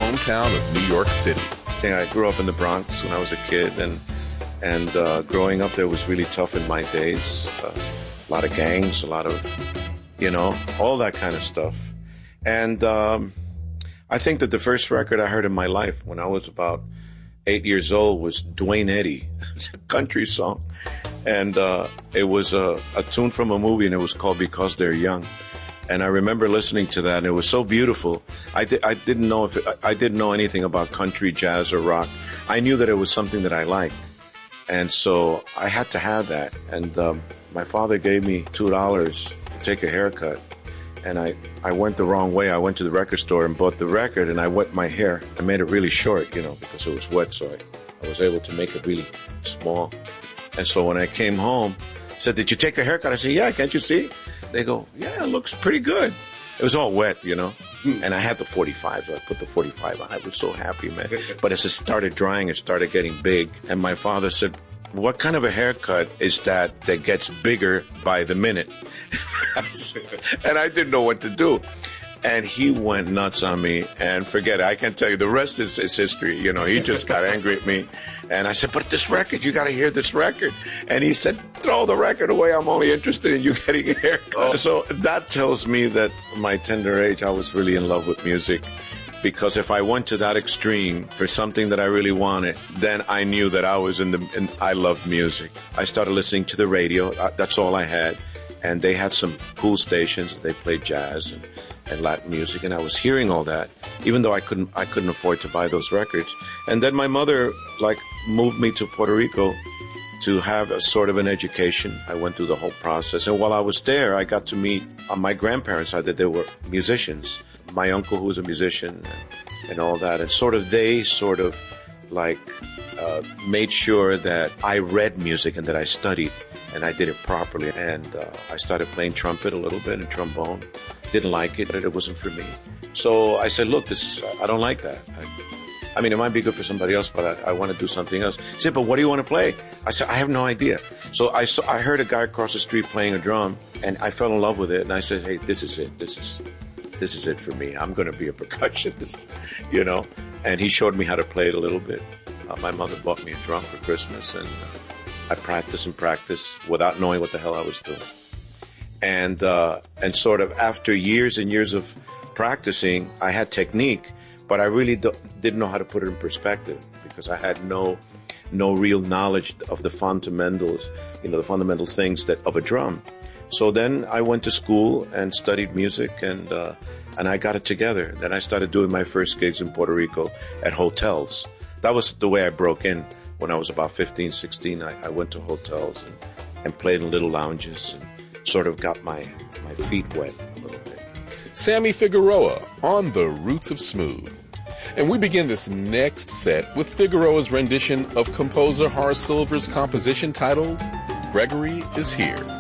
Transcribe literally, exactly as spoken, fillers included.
hometown of New York City. I grew up in the Bronx when I was a kid, and and uh, growing up there was really tough in my days. Uh, a lot of gangs, a lot of, you know, all that kind of stuff. And um, I think that the first record I heard in my life when I was about eight years old was Duane Eddy. It's a country song. And uh, it was a, a tune from a movie, and it was called Because They're Young. And I remember listening to that, and it was so beautiful. I, di- I didn't know if it, I didn't know anything about country, jazz, or rock. I knew that it was something that I liked, and so I had to have that. And um, my father gave me two dollars to take a haircut, and I, I went the wrong way. I went to the record store and bought the record, and I wet my hair. I made it really short, you know, because it was wet, so I, I was able to make it really small. And so when I came home, I said, "Did you take a haircut?" I said, "Yeah, can't you see?" They go, "Yeah, it looks pretty good." It was all wet, you know. And I had the forty-five, so I put the forty-five on. I was so happy, man. But as it started drying, it started getting big. And my father said, "What kind of a haircut is that that gets bigger by the minute?" And I didn't know what to do. And he went nuts on me, and forget it. I can't tell you. The rest is, is history. You know, he just got angry at me. And I said, "But this record, you got to hear this record." And he said, "Throw the record away. I'm only interested in you getting a haircut." Oh. So that tells me that my tender age, I was really in love with music. Because if I went to that extreme for something that I really wanted, then I knew that I was in the, in, I loved music. I started listening to the radio. That's all I had. And they had some cool stations. They played jazz and, and Latin music, and I was hearing all that, even though I couldn't I couldn't afford to buy those records. And then my mother like moved me to Puerto Rico to have a sort of an education. I went through the whole process, and while I was there, I got to meet uh, my grandparents. I that they were musicians. My uncle, who was a musician, and, and all that, and sort of they sort of like uh, made sure that I read music and that I studied. And I did it properly. And uh, I started playing trumpet a little bit and trombone. Didn't like it, but it wasn't for me. So I said, "Look, this is, I don't like that. I, I mean, it might be good for somebody else, but I, I want to do something else." He said, "But what do you want to play?" I said, "I have no idea." So I, saw, I heard a guy across the street playing a drum, and I fell in love with it. And I said, "Hey, this is it. This is this is it for me. I'm going to be a percussionist," you know. And he showed me how to play it a little bit. Uh, my mother bought me a drum for Christmas, and uh, I practiced and practiced without knowing what the hell I was doing. And uh, and sort of after years and years of practicing, I had technique, but I really do- didn't know how to put it in perspective because I had no no real knowledge of the fundamentals, you know, the fundamental things that of a drum. So then I went to school and studied music, and uh, and I got it together. Then I started doing my first gigs in Puerto Rico at hotels. That was the way I broke in. When I was about fifteen, sixteen, I, I went to hotels and, and played in little lounges and sort of got my, my feet wet a little bit. Sammy Figueroa on The Roots of Smooth. And we begin this next set with Figueroa's rendition of composer Horace Silver's composition titled Gregory is Here.